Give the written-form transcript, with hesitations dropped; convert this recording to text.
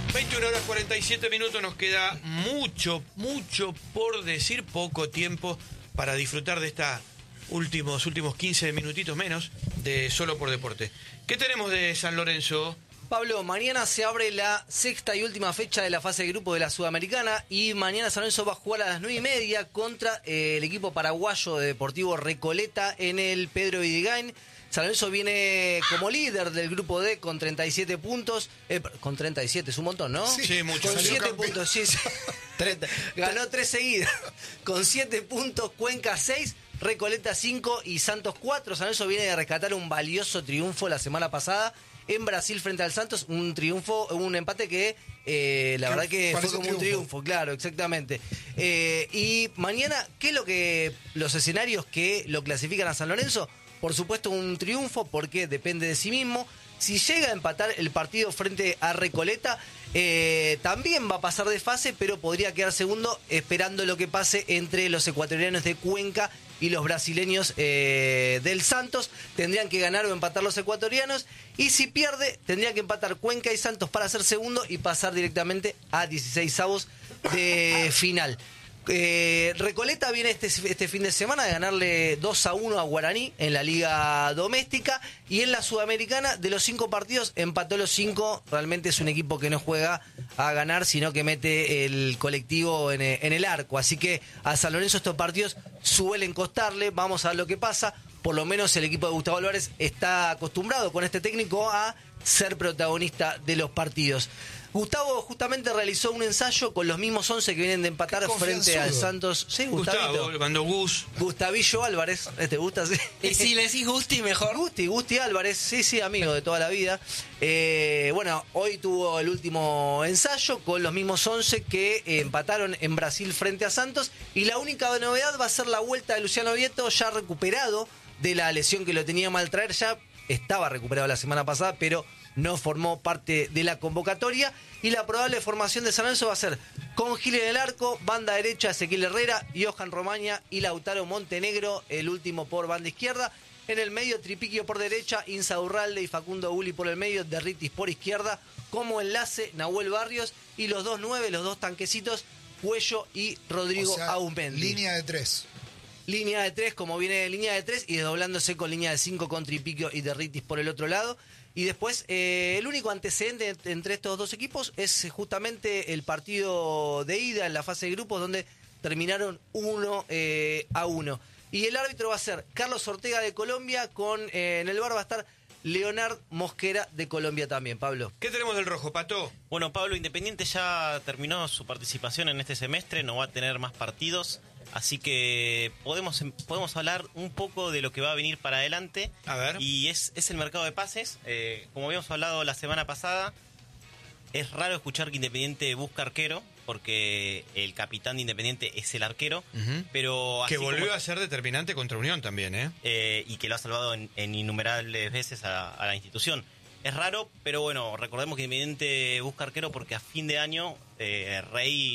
21 horas 47 minutos, nos queda mucho por decir, poco tiempo para disfrutar de estos últimos 15 minutitos menos de Solo por Deporte. ¿Qué tenemos de San Lorenzo? Pablo, mañana se abre la sexta y última fecha de la fase de grupo de la Sudamericana y mañana San Lorenzo va a jugar a las 9:30 contra el equipo paraguayo de Deportivo Recoleta en el Pedro Vidigain. San Lorenzo viene como líder del grupo D con 37 puntos. Con 37 es un montón, ¿no? Sí, mucho. Con 7 puntos, sí. 30. Ganó 3 seguidas. Con 7 puntos, Cuenca 6, Recoleta 5 y Santos 4. San Lorenzo viene de rescatar un valioso triunfo la semana pasada en Brasil frente al Santos. Un triunfo, un empate que la verdad que fue como un triunfo, claro, exactamente. Y mañana, ¿qué es los escenarios que lo clasifican a San Lorenzo? Por supuesto un triunfo porque depende de sí mismo. Si llega a empatar el partido frente a Recoleta, también va a pasar de fase, pero podría quedar segundo esperando lo que pase entre los ecuatorianos de Cuenca y los brasileños del Santos. Tendrían que ganar o empatar los ecuatorianos, y si pierde tendría que empatar Cuenca y Santos para ser segundo y pasar directamente a 16avos de final. Recoleta viene este fin de semana de ganarle 2-1 a Guaraní en la liga doméstica, y en la Sudamericana de los 5 partidos empató los 5. Realmente es un equipo que no juega a ganar, sino que mete el colectivo en el arco, así que a San Lorenzo estos partidos suelen costarle. Vamos a ver lo que pasa. Por lo menos el equipo de Gustavo Álvarez está acostumbrado con este técnico a ser protagonista de los partidos. Gustavo justamente realizó un ensayo con los mismos 11 que vienen de empatar frente al Santos. Sí, Gustavito. Cuando Gustavillo Álvarez, ¿te gusta? Sí. Y si le decís Gusti, mejor. Gusti Álvarez, sí, amigo de toda la vida. Bueno, hoy tuvo el último ensayo con los mismos 11 que empataron en Brasil frente a Santos. Y la única novedad va a ser la vuelta de Luciano Vieto, ya recuperado de la lesión que lo tenía mal traer. Ya estaba recuperado la semana pasada, pero no formó parte de la convocatoria. Y la probable formación de San Lorenzo va a ser con Gil en el arco, banda derecha Ezequiel Herrera, Johan Romaña y Lautaro Montenegro, el último por banda izquierda. En el medio, Tripiquio por derecha, Insa Urralde y Facundo Uli por el medio, Derritis por izquierda. Como enlace, Nahuel Barrios, y los 2-9, los 2 tanquecitos, Cuello y Rodrigo Aumendi. Línea de 3. Línea de 3, como viene de línea de 3, y desdoblándose con línea de 5 con Tripiquio y Derritis por el otro lado. Y después, el único antecedente entre estos dos equipos es justamente el partido de ida en la fase de grupos, donde terminaron 1-1. Y el árbitro va a ser Carlos Ortega de Colombia, en el bar va a estar Leonard Mosquera de Colombia también. Pablo. ¿Qué tenemos del rojo, Pato? Bueno, Pablo, Independiente ya terminó su participación en este semestre, no va a tener más partidos. Así que podemos hablar un poco de lo que va a venir para adelante. A ver. Y es el mercado de pases. Como habíamos hablado la semana pasada, es raro escuchar que Independiente busca arquero, porque el capitán de Independiente es el arquero. Pero que volvió a ser determinante contra Unión también, y que lo ha salvado en innumerables veces a la institución. Es raro, pero bueno, recordemos que Independiente busca arquero porque a fin de año Rey